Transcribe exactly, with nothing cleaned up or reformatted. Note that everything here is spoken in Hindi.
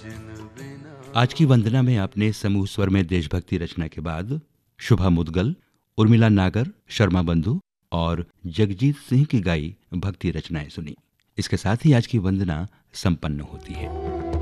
आज की वंदना में आपने समूह स्वर में देशभक्ति रचना के बाद शुभा मुदगल, उर्मिला नागर, शर्मा बंधु और जगजीत सिंह की गाई भक्ति रचनाएं सुनी। इसके साथ ही आज की वंदना संपन्न होती है।